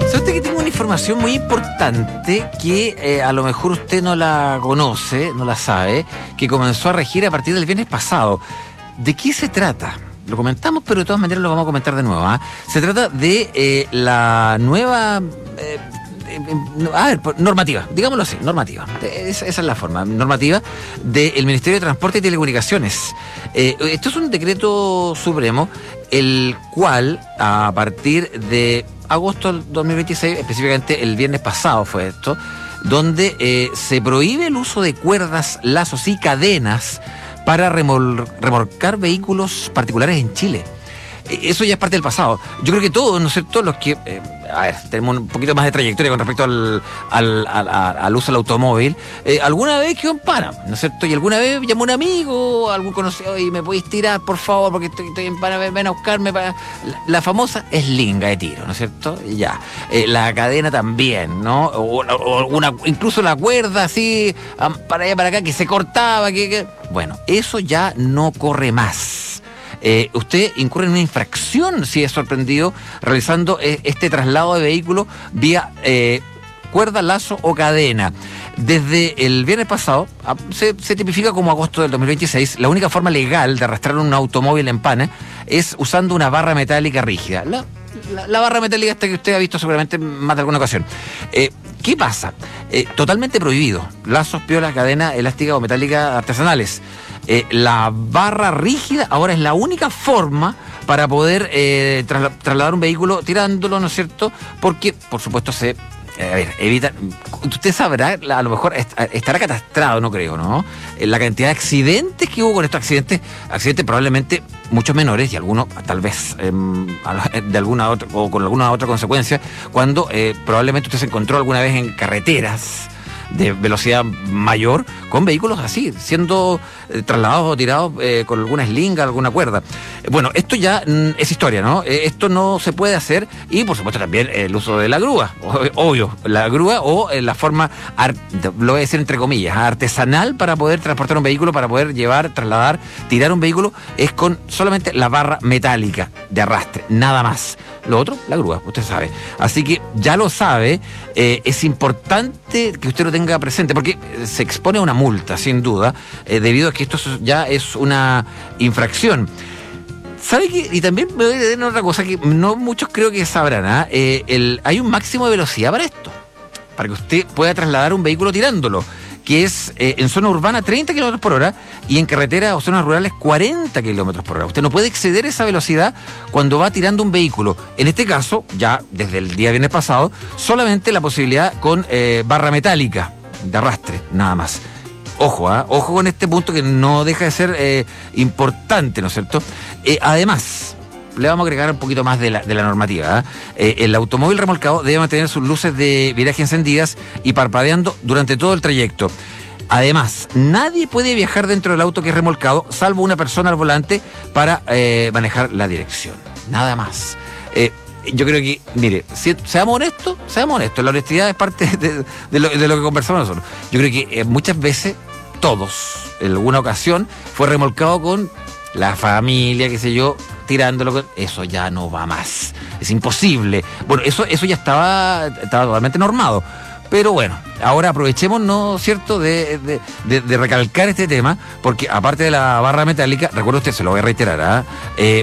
¿Sabe usted que tengo una información muy importante que a lo mejor usted no la conoce, no la sabe, que comenzó a regir a partir del viernes pasado? ¿De qué se trata? Lo comentamos, pero de todas maneras lo vamos a comentar de nuevo. Se trata de la nueva... normativa, digámoslo así, normativa. Esa es la forma, normativa del Ministerio de Transporte y Telecomunicaciones. Esto es un decreto supremo, el cual a partir de agosto del 2026, específicamente el viernes pasado fue esto, donde se prohíbe el uso de cuerdas, lazos y cadenas para remolcar vehículos particulares en Chile. Eso ya es parte del pasado. Yo creo que todos, ¿no es cierto?, los que, tenemos un poquito más de trayectoria con respecto al uso del automóvil, alguna vez quedó en pana, ¿no es cierto? Y alguna vez llamó un amigo, algún conocido, y me podéis tirar, por favor, porque estoy en pana, ven a buscarme. La famosa eslinga de tiro, ¿no es cierto? Ya. La cadena también, ¿no? O incluso la cuerda así, para allá, para acá, que se cortaba, Bueno, eso ya no corre más. Usted incurre en una infracción si es sorprendido realizando este traslado de vehículo vía cuerda, lazo o cadena. Desde el viernes pasado, se tipifica como agosto del 2026, la única forma legal de arrastrar un automóvil en pana es usando una barra metálica rígida. La barra metálica esta que usted ha visto seguramente más de alguna ocasión. ¿Qué pasa? Totalmente prohibido. Lazos, piolas, cadenas elásticas o metálicas artesanales. La barra rígida ahora es la única forma para poder trasladar un vehículo tirándolo, ¿no es cierto? Porque, por supuesto, evita... Usted sabrá, a lo mejor estará catastrado, no creo, ¿no? La cantidad de accidentes que hubo con estos accidentes probablemente muchos menores y algunos tal vez de alguna otra o con alguna otra consecuencia, cuando probablemente usted se encontró alguna vez en carreteras de velocidad mayor, con vehículos así, siendo trasladados o tirados con alguna eslinga, alguna cuerda. Bueno, esto ya es historia, ¿no? Esto no se puede hacer, y por supuesto también el uso de la grúa, obvio, la grúa o la forma, lo voy a decir entre comillas, artesanal para poder transportar un vehículo, para poder llevar, trasladar, tirar un vehículo, es con solamente la barra metálica de arrastre, nada más. Lo otro, la grúa, usted sabe. Así que ya lo sabe, es importante que usted lo tenga presente, porque se expone a una multa, sin duda, debido a que esto ya es una infracción. ¿Sabe qué? Y también me voy a decir otra cosa que no muchos creo que sabrán, hay un máximo de velocidad para esto, para que usted pueda trasladar un vehículo tirándolo, que es en zona urbana 30 kilómetros por hora y en carretera o zonas rurales 40 kilómetros por hora. Usted no puede exceder esa velocidad cuando va tirando un vehículo. En este caso, ya desde el día viernes pasado, solamente la posibilidad con barra metálica de arrastre, nada más. Ojo, ojo con este punto que no deja de ser importante, ¿no es cierto? Además, le vamos a agregar un poquito más de la normativa. El automóvil remolcado debe mantener sus luces de viraje encendidas y parpadeando durante todo el trayecto. Además, nadie puede viajar dentro del auto que es remolcado, salvo una persona al volante para manejar la dirección. Nada más. Yo creo que, mire, seamos honestos, la honestidad es parte de lo que conversamos nosotros. Yo creo que muchas veces, todos, en alguna ocasión, fue remolcado con la familia, qué sé yo, tirándolo. Eso ya no va más. Es imposible. Bueno, eso ya estaba totalmente normado. Pero bueno, ahora aprovechemos, ¿no es cierto?, de recalcar este tema, porque aparte de la barra metálica, recuerde usted, se lo voy a reiterar,